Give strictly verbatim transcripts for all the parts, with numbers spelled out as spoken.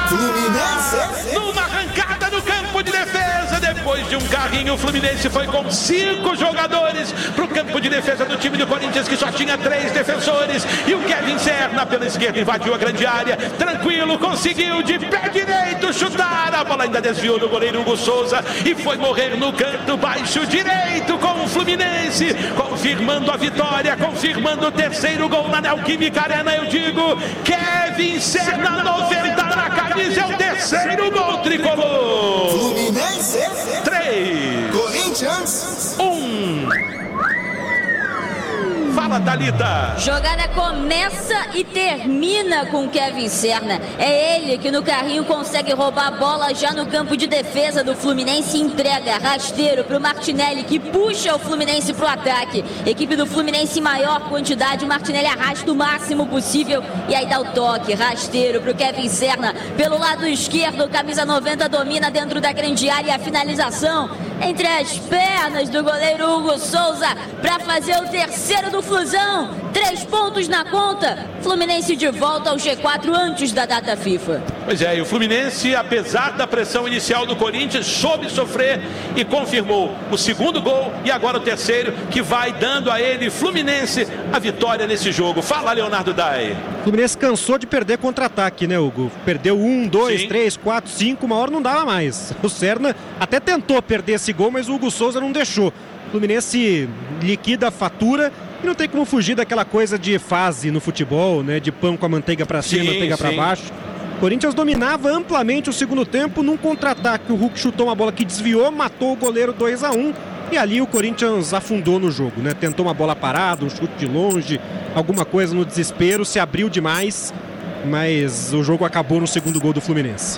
Fluminense! Numa arrancada no campo de defesa, depois de um carrinho, o Fluminense foi com cinco jogadores pro campo de defesa do time do Corinthians, que só tinha três defensores, e o Kevin Serna pela esquerda invadiu a grande área, tranquilo, conseguiu de pé direito chutar, a bola ainda desviou do goleiro Hugo Souza e foi morrer no canto baixo direito com o Fluminense, confirmando a vitória, confirmando o terceiro gol na Neoquímica Arena. Eu digo, Kevin Serna, noventa na camisa, é o terceiro gol tricolor. Fluminense três, Corinthians um. Fala, Thalita. Jogada começa e termina com Kevin Serna. É ele que no carrinho consegue roubar a bola já no campo de defesa do Fluminense e entrega rasteiro pro Martinelli, que puxa o Fluminense pro ataque. Equipe do Fluminense em maior quantidade, o Martinelli arrasta o máximo possível e aí dá o toque rasteiro pro Kevin Serna. Pelo lado esquerdo, camisa noventa domina dentro da grande área, a finalização entre as pernas do goleiro Hugo Souza para fazer o terceiro do Flusão. Três pontos na conta. Fluminense de volta ao G quatro antes da data FIFA. Pois é, e o Fluminense, apesar da pressão inicial do Corinthians, soube sofrer e confirmou o segundo gol e agora o terceiro, que vai dando a ele, Fluminense, a vitória nesse jogo. Fala, Leonardo Dai. O Fluminense cansou de perder contra-ataque, né, Hugo? Perdeu um, dois, Sim. três, quatro, cinco, uma hora não dava mais. O Serna até tentou perder esse gol, mas o Hugo Souza não deixou. O Fluminense liquida a fatura e não tem como fugir daquela coisa de fase no futebol, né? De pão com a manteiga pra cima, Sim, manteiga pra sim. baixo. O Corinthians dominava amplamente o segundo tempo num contra-ataque. O Hulk chutou uma bola que desviou, matou o goleiro dois a um. E ali o Corinthians afundou no jogo, né? Tentou uma bola parada, um chute de longe, alguma coisa no desespero, se abriu demais. Mas o jogo acabou no segundo gol do Fluminense.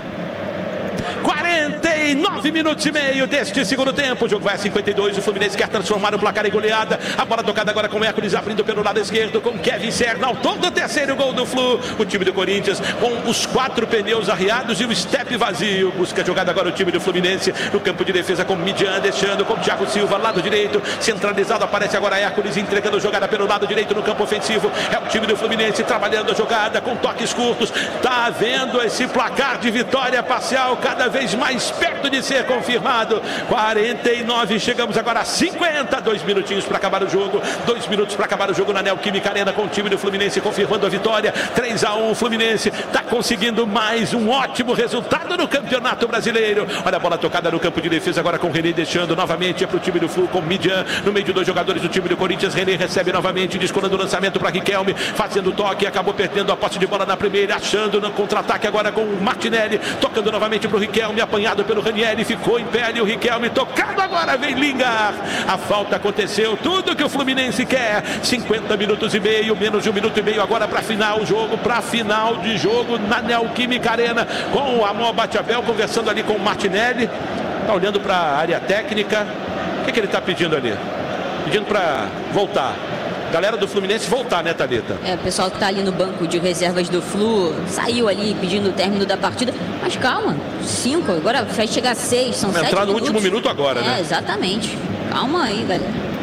quarenta e nove minutos e meio deste segundo tempo. O jogo vai a cinquenta e dois. O Fluminense quer transformar o placar em goleada. A bola tocada agora com o Hércules abrindo pelo lado esquerdo com Kevin Serna. Ao todo, o terceiro gol do Flu. O time do Corinthians com os quatro pneus arriados e o step vazio. Busca a jogada agora o time do Fluminense no campo de defesa com Midian, deixando com Thiago Silva, lado direito. Centralizado, aparece agora Hércules entregando jogada pelo lado direito no campo ofensivo. É o time do Fluminense trabalhando a jogada com toques curtos. Tá havendo esse placar de vitória parcial cada vez mais perto de ser confirmado. quarenta e nove, chegamos agora a cinquenta, dois minutinhos para acabar o jogo, dois minutos para acabar o jogo na Neoquímica Arena, com o time do Fluminense confirmando a vitória. Três a um, o Fluminense está conseguindo mais um ótimo resultado no Campeonato Brasileiro. Olha a bola tocada no campo de defesa agora com o René, deixando novamente é para o time do Flu com Midian no meio de dois jogadores do time do Corinthians. René recebe novamente, descolando o lançamento para Riquelme, fazendo o toque, acabou perdendo a posse de bola na primeira, achando no contra-ataque agora com o Martinelli, tocando novamente para o Riquelme, apanhado pelo Ranieri, ficou em pé ali o Riquelme, tocado agora, vem Lingard. A falta aconteceu, tudo que o Fluminense quer. cinquenta minutos e meio, menos de um minuto e meio agora para final o jogo, para final de jogo na Neoquímica Arena, com o Amor Batiabel conversando ali com o Martinelli, tá olhando para a área técnica. O que, que ele tá pedindo ali? Pedindo para voltar. Galera do Fluminense voltar, né, Thalita? É, o pessoal que tá ali no banco de reservas do Flu saiu ali pedindo o término da partida. Mas calma, cinco, agora vai chegar a seis, são Vai sete entrar no minutos. último minuto agora, é, né? Exatamente. Calma aí, galera.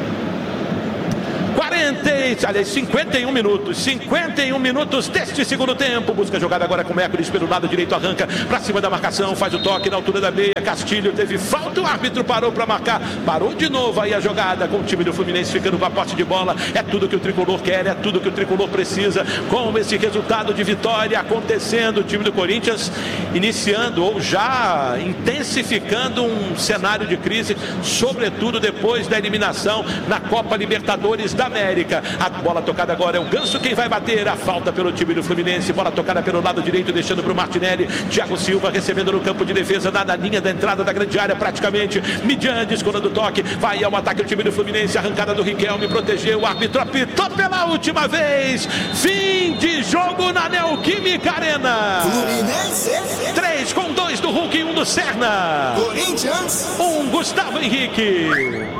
quarenta, aliás, cinquenta e um minutos, cinquenta e um minutos deste segundo tempo. Busca a jogada agora com o Hércules pelo lado direito, arranca pra cima da marcação, faz o toque na altura da meia. Castilho teve falta, o árbitro parou pra marcar, parou de novo aí a jogada, com o time do Fluminense ficando com a posse de bola. É tudo que o tricolor quer, é tudo que o tricolor precisa. Com esse resultado de vitória acontecendo, o time do Corinthians iniciando ou já intensificando um cenário de crise, sobretudo depois da eliminação na Copa Libertadores da América. A bola tocada agora é o Ganso quem vai bater. A falta pelo time do Fluminense. Bola tocada pelo lado direito, deixando para o Martinelli. Thiago Silva recebendo no campo de defesa, na linha da entrada da grande área praticamente. Midian descolando o toque. Vai ao ataque o time do Fluminense. Arrancada do Riquelme, protegeu. O árbitro apitou pela última vez. Fim de jogo na Neoquímica Arena. Fluminense três com dois do Hulk e um do Serna. Corinthians um Gustavo Henrique.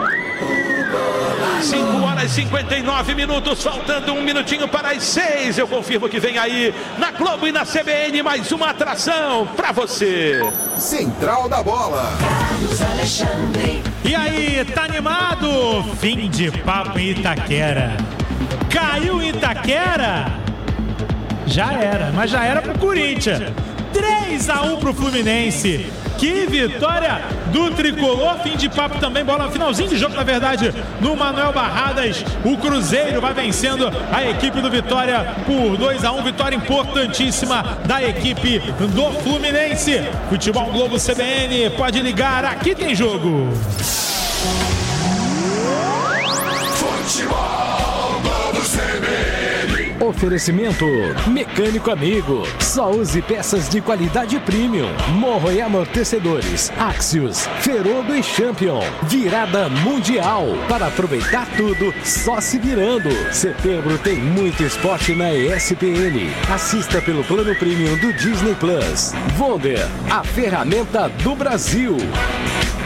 cinco horas e cinquenta e nove minutos, faltando um minutinho para as seis. Eu confirmo que vem aí na Globo e na C B N mais uma atração para você. Central da Bola. E aí, tá animado? Fim de papo em Itaquera. Caiu em Itaquera? Já era, mas já era pro Corinthians. três três a um pro Fluminense. Que vitória do tricolor. Fim de papo também, bola no finalzinho de jogo, na verdade, no Manuel Barradas. O Cruzeiro vai vencendo a equipe do Vitória por dois a um. Vitória importantíssima da equipe do Fluminense. Futebol Globo C B N, pode ligar, aqui tem jogo. Futebol Globo C B N. Oferecimento Mecânico Amigo. Só use peças de qualidade premium. Morro e amortecedores. Axios, Ferodo e Champion. Virada mundial. Para aproveitar tudo, só se virando. Setembro tem muito esporte na E S P N. Assista pelo plano premium do Disney Plus. Wonder, a ferramenta do Brasil.